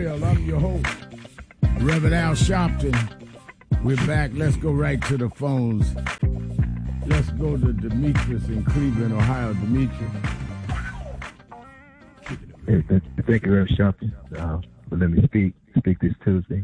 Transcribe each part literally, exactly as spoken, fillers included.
Well. I'm your host, Reverend Al Sharpton. We're back. Let's go right to the phones. Let's go to Demetrius in Cleveland, Ohio. Demetrius. Hey, thank, thank you, Reverend Sharpton, uh, for letting me speak speak this Tuesday.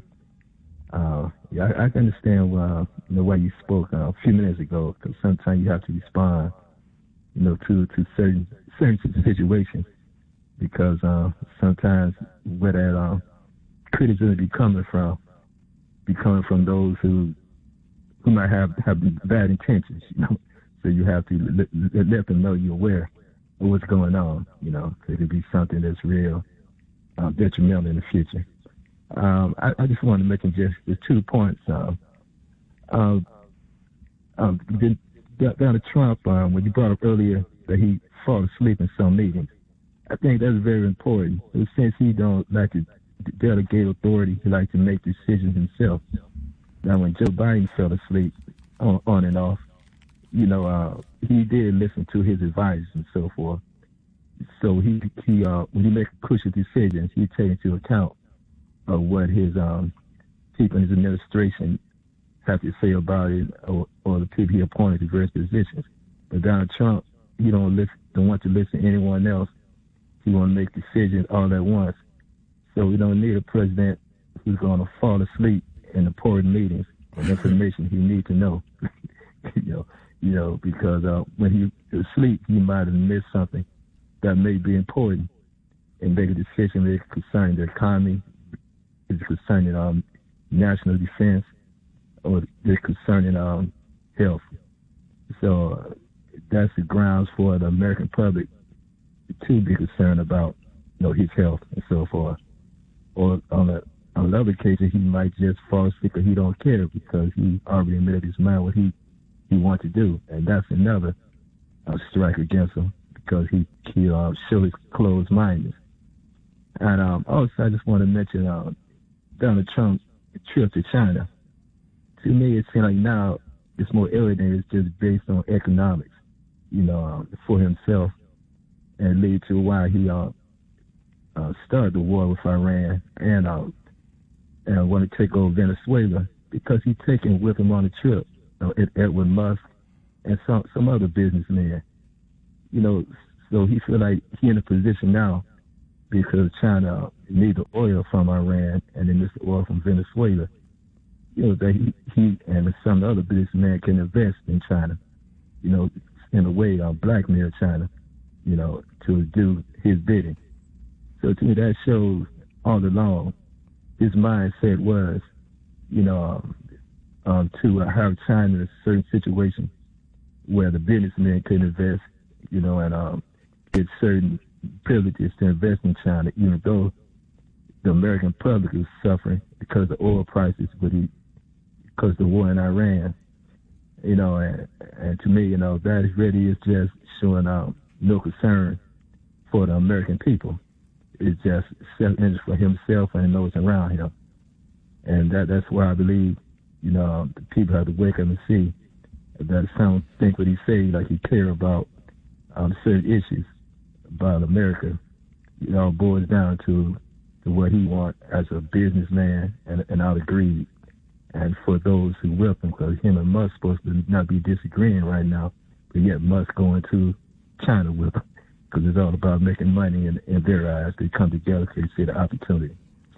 Uh, yeah, I, I can understand uh, the way you spoke uh, a few minutes ago, because sometimes you have to respond, you know, to, to certain certain situations, because uh, sometimes where that uh, criticism be coming from, be coming from those who who might have, have bad intentions, you know. So you have to let, let them know you're aware of what's going on, you know. So it could be something that's real uh, detrimental in the future. Um, I, I just want to mention just the two points. Um, um, um, Donald Trump, um, when you brought up earlier that he fall asleep in some meetings, I think that's very important. Since he don't like to delegate authority, he likes to make decisions himself. Now, when Joe Biden fell asleep on, on and off, you know, uh, he did listen to his advice and so forth. So he, he uh, when he makes crucial decisions, he takes into account of what his um, people in his administration have to say about it, or, or the people he appointed to various positions. But Donald Trump, he don't listen, don't want to listen to anyone else. He want to make decisions all at once. So we don't need a president who's going to fall asleep in important meetings and information he needs to know. you know, you know, because uh, when he is asleep, he might have missed something that may be important and make a decision concerning the economy, is concerning um, national defense, or is concerning um, health. So uh, that's the grounds for the American public to be concerned about, you know, his health and so forth. Or on a on another occasion, he might just fall asleep because he don't care, because he already made his mind what he he wants to do, and that's another uh, strike against him, because he he uh, shows his closed-mindedness. And um, also, I just want to mention uh, Donald Trump's trip to China. To me, it seems like now it's more evident it's just based on economics, you know, um, for himself, and lead to why he uh, uh, started the war with Iran and uh, and want to take over Venezuela, because he's taking with him on the trip, you know, Edward Musk and some some other businessmen, you know. So he feel like he in a position now, because China needs the oil from Iran and then this oil from Venezuela, you know, that he, he and some other businessmen can invest in China, you know, in a way, uh, blackmail China, you know, to do his bidding. So to me, that shows all along his mindset was, you know, um, um, to uh, have China in a certain situation where the businessmen could invest, you know, and um, get certain privileges to invest in China, even though the American public is suffering because of the oil prices, but he, because of the war in Iran, you know, and, and to me, you know, that really is just showing um, no concern for the American people. It's just self-interest for himself and those around him. And that that's why I believe, you know, the people have to wake up and see that some think what he say, like he care about um, certain issues about America. It all boils down to, to what he wants as a businessman and, and out of greed. And for those who whip him, because him and Musk supposed to not be disagreeing right now, but yet Musk going to China with him, because it's all about making money in, in their eyes. They come together because they see the opportunity.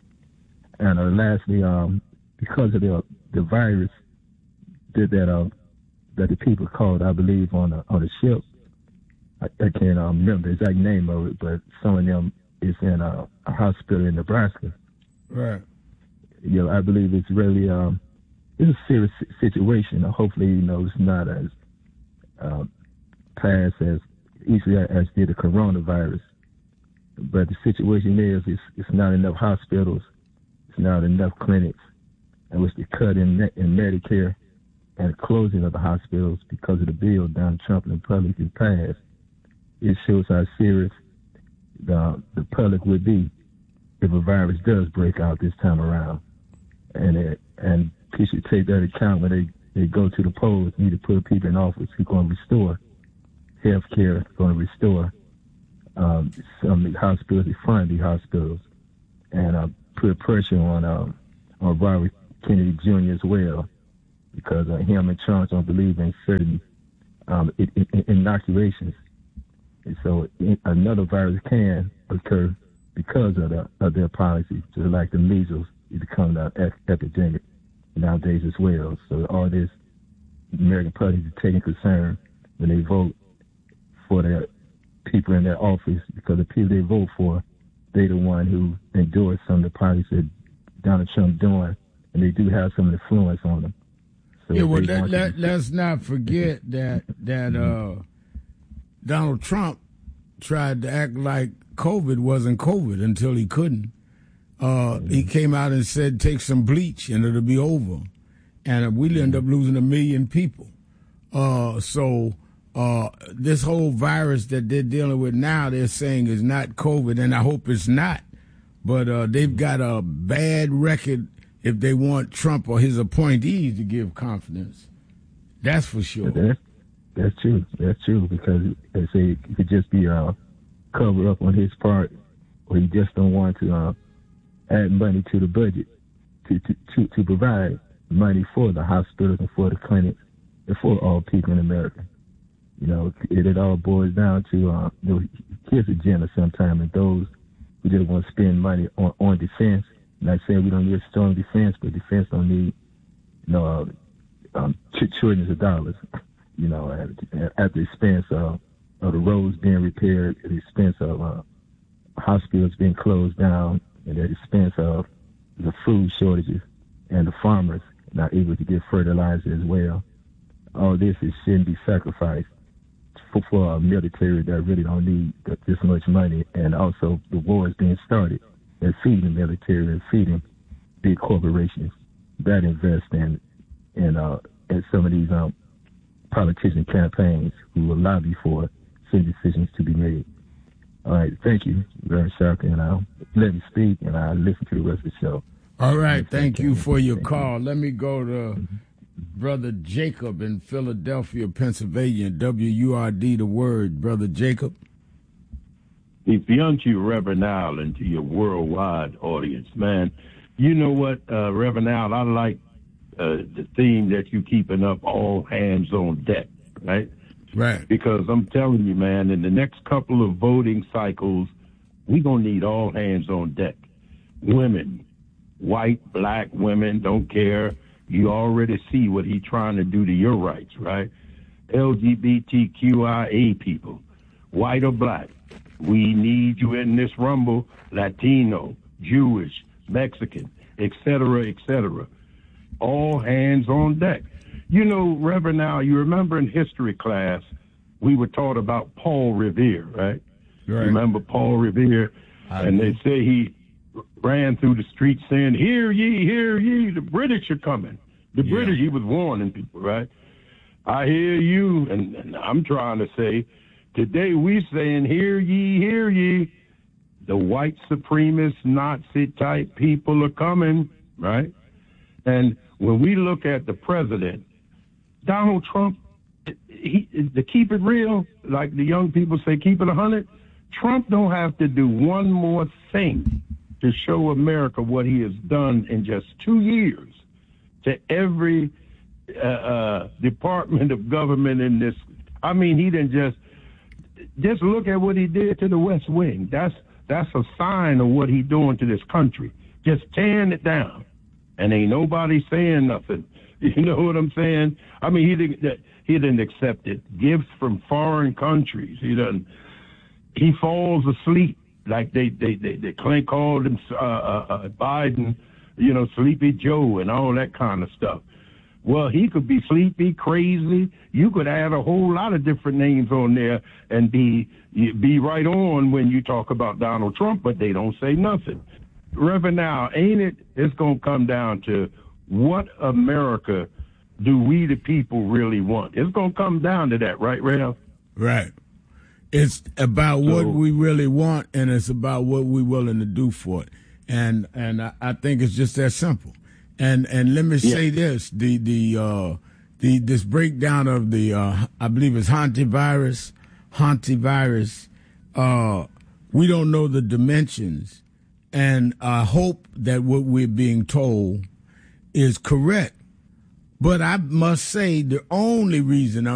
And uh, lastly, um, because of the the virus that that, uh, that the people called, I believe, on the, on the ship, I, I can't um, remember the exact name of it, but some of them is in a, a hospital in Nebraska. Right. You know, I believe it's really um, it's a serious situation. Hopefully, you know, it's not as uh, fast as easily as did the coronavirus. But the situation is, it's, it's not enough hospitals, it's not enough clinics, and with the cut in, in Medicare and the closing of the hospitals because of the bill Donald Trump and the public has passed, it shows how serious the, the public would be if a virus does break out this time around. And it, and people should take that account when they, they go to the polls, need to put people in office who are going to restore health care, going to restore um, some of the hospitals, they fund the hospitals, and uh, put pressure on um, on Robert Kennedy Junior as well, because uh, him and Trump don't believe in certain um, in, in, inoculations. And so in, another virus can occur because of, the, of their policy, just like the measles, it becomes an epidemic nowadays as well. So all this American public is taking concern when they vote for their people in their office, because the people they vote for, they the one who endorse some of the policies that Donald Trump doing, and they do have some influence on them. So yeah, well, let, let, let's not forget that that uh, Donald Trump tried to act like COVID wasn't COVID until he couldn't. Uh, mm-hmm. He came out and said, take some bleach and it'll be over. And we'll end up losing a million people. Uh, so uh, this whole virus that they're dealing with now, they're saying is not COVID, and I hope it's not. But uh, they've got a bad record if they want Trump or his appointees to give confidence. That's for sure. That's, that's true. That's true, because they say it could just be a cover up on his part, or he just don't want to uh, add money to the budget to, to, to, to provide money for the hospitals and for the clinics and for all people in America. You know, it, it all boils down to uh, you know, his agenda sometimes, and those who just want to spend money on, on defense. Not saying we don't need a strong defense, but defense don't need, you know, uh, um, trillions of dollars, you know, at, at the expense of, of the roads being repaired, at the expense of uh, hospitals being closed down, and at the expense of the food shortages and the farmers not able to get fertilizer as well. All this is shouldn't be sacrificed for, for a military that really don't need this much money, and also the wars being started and feeding the military and feeding big corporations that invest in in, uh, in some of these um, politician campaigns who will lobby for certain decisions to be made. All right, thank you, Reverend Sharkey, and I'll let me speak, and I'll listen to the rest of the show. All right, thank you for your call. Let me go to Brother Jacob in Philadelphia, Pennsylvania, W U R D, the word. Brother Jacob. Beyond you, Reverend Al, and to your worldwide audience, man, you know what, uh, Reverend Al, I like uh, the theme that you keeping up, all hands on deck, right? Right. Because I'm telling you, man, in the next couple of voting cycles, we're going to need all hands on deck. Women, white, black women, don't care. You already see what he's trying to do to your rights, right? L G B T Q I A people, white or black. We need you in this rumble, Latino, Jewish, Mexican, et cetera, et cetera. All hands on deck. You know, Reverend Al, you remember in history class, we were taught about Paul Revere, right? Right. Remember Paul Revere? I and they say he ran through the streets saying, hear ye, hear ye, the British are coming. The yeah. British, he was warning people, right? I hear you, and, and I'm trying to say, today we saying, hear ye, hear ye, the white supremacist Nazi type people are coming, right? And when we look at the president, Donald Trump, he, to keep it real, like the young people say, keep it a hundred, Trump don't have to do one more thing to show America what he has done in just two years to every uh, uh, department of government in this. I mean, he didn't just, just look at what he did to the West Wing. That's, that's a sign of what he's doing to this country, just tearing it down. And ain't nobody saying nothing. You know what I'm saying? I mean, he didn't, he didn't accept it. Gifts from foreign countries. He doesn't, he falls asleep like they, they, they, they called him, uh, uh, Biden, you know, Sleepy Joe and all that kind of stuff. Well, he could be sleepy, crazy. You could add a whole lot of different names on there and be, be right on when you talk about Donald Trump, but they don't say nothing. Reverend, now, ain't it, it's going to come down to what America do we the people really want? It's going to come down to that, right, Rev? Right. It's about so, what we really want, and it's about what we're willing to do for it. And and I, I think it's just that simple. And and let me yeah. say this: the the uh, the this breakdown of the uh, I believe it's hantavirus, hantavirus. Uh, we don't know the dimensions and I hope that what we're being told is correct. But I must say the only reason I'm